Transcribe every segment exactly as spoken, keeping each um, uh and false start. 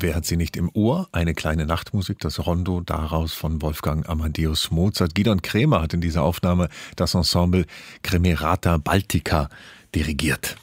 Wer hat sie nicht im Ohr? Eine kleine Nachtmusik, das Rondo, daraus von Wolfgang Amadeus Mozart. Gidon Kremer hat in dieser Aufnahme das Ensemble Cremerata Baltica dirigiert.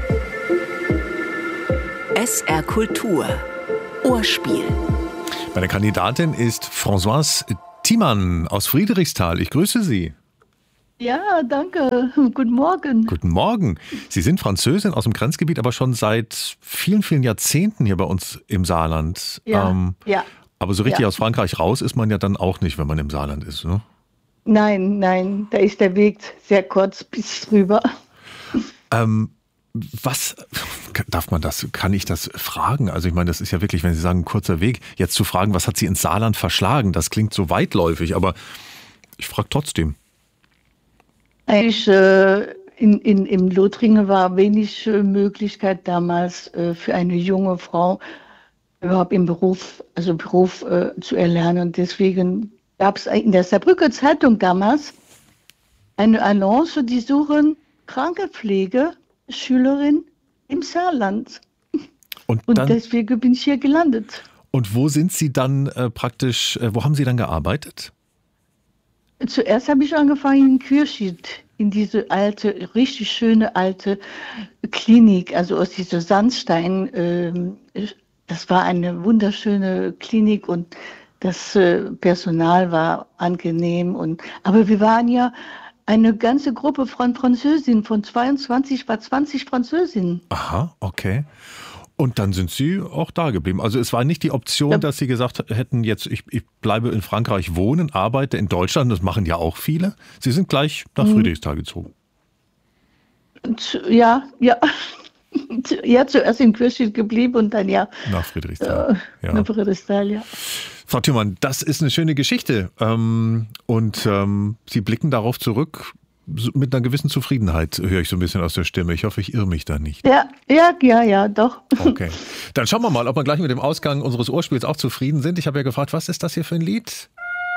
S R Kultur Ohrspiel. Meine Kandidatin ist Françoise Thiemann aus Friedrichsthal. Ich grüße Sie. Ja, danke. Guten Morgen. Guten Morgen. Sie sind Französin aus dem Grenzgebiet, aber schon seit vielen, vielen Jahrzehnten hier bei uns im Saarland. Ja, ähm, ja. Aber so richtig ja. aus Frankreich raus ist man ja dann auch nicht, wenn man im Saarland ist, ne? Nein, nein, da ist der Weg sehr kurz bis rüber. Ähm, was, darf man das, kann ich das fragen? Also ich meine, das ist ja wirklich, wenn Sie sagen, ein kurzer Weg, jetzt zu fragen, was hat Sie ins Saarland verschlagen? Das klingt so weitläufig, aber ich frage trotzdem. Eigentlich äh, in, in, im Lothringen war wenig äh, Möglichkeit damals äh, für eine junge Frau überhaupt im Beruf, also Beruf äh, zu erlernen. Deswegen gab es in der Saarbrücker Zeitung damals eine Annonce, die suchen Krankenpflegeschülerin im Saarland. Und, Und dann, deswegen bin ich hier gelandet. Und wo sind Sie dann äh, praktisch, äh, wo haben Sie dann gearbeitet? Zuerst habe ich angefangen in Kürschid, in diese alte, richtig schöne alte Klinik, also aus dieser Sandstein. Ähm, das war eine wunderschöne Klinik und das äh, Personal war angenehm. Und, aber wir waren ja eine ganze Gruppe von Französinnen, von zweiundzwanzig war zwanzig Französinnen. Aha, okay. Und dann sind Sie auch da geblieben. Also es war nicht die Option, ja. dass Sie gesagt hätten, jetzt ich, ich bleibe in Frankreich wohnen, arbeite in Deutschland. Das machen ja auch viele. Sie sind gleich nach mhm. Friedrichsthal gezogen. Ja, ja. Ja, zuerst in Kürschid geblieben und dann ja. Nach Friedrichsthal. Äh, ja. Nach Friedrichsthal, ja. Frau Thiemann, das ist eine schöne Geschichte. Ähm, und ähm, Sie blicken darauf zurück. Mit einer gewissen Zufriedenheit höre ich so ein bisschen aus der Stimme. Ich hoffe, ich irre mich da nicht. Ja, ja, ja, ja, doch. Okay. Dann schauen wir mal, ob wir gleich mit dem Ausgang unseres Ohrspiels auch zufrieden sind. Ich habe ja gefragt, was ist das hier für ein Lied?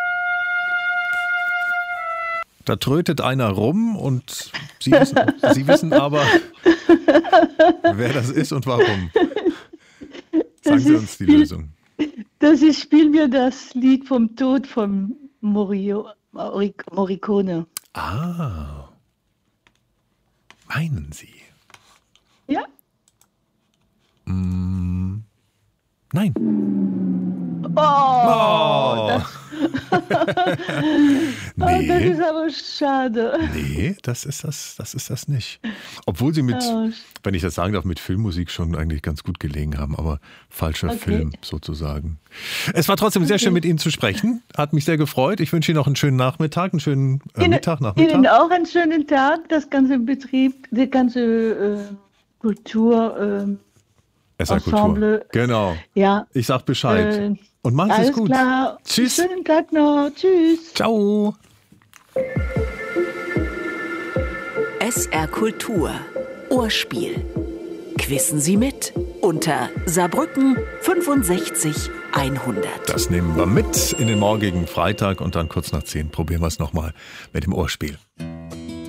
Da trötet einer rum und Sie wissen, Sie wissen aber, wer das ist und warum. Sagen Sie uns die Spiel, Lösung. Das ist, spiel mir das Lied vom Tod von Morio, Morricone. Ah, meinen Sie? Ja. Mm, nein. Oh, oh. Das, nee. oh, das ist aber schade. Nee, das ist das, das ist das nicht. Obwohl Sie mit, oh. wenn ich das sagen darf, mit Filmmusik schon eigentlich ganz gut gelegen haben, aber falscher okay. Film sozusagen. Es war trotzdem sehr okay. schön, mit Ihnen zu sprechen. Hat mich sehr gefreut. Ich wünsche Ihnen noch einen schönen Nachmittag, einen schönen äh, Ihnen, Mittag, Nachmittag. Ihnen auch einen schönen Tag, das ganze Betrieb, die ganze äh, Kultur, äh, S R Kultur. Genau. Ja. Ich sag Bescheid. Äh, Und machen Sie es gut. Klar. Tschüss. Schönen Tag noch. Tschüss. Ciao. S R Kultur Ohrspiel. Quissen Sie mit unter Saarbrücken fünfundsechzig hundert. Das nehmen wir mit in den morgigen Freitag und dann kurz nach zehn probieren wir es nochmal mit dem Ohrspiel.